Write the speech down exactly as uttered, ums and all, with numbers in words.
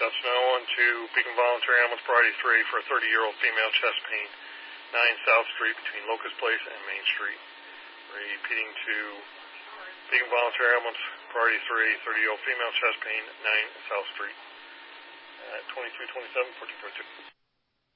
That's now on to Beacon Voluntary Ambulance Priority three for a thirty-year-old female chest pain, nine South Street between Locust Place and Main Street. Repeating to Beacon Voluntary Ambulance Priority three, thirty-year-old female chest pain, nine South Street. At twenty-three twenty-seven, fourteen forty-two.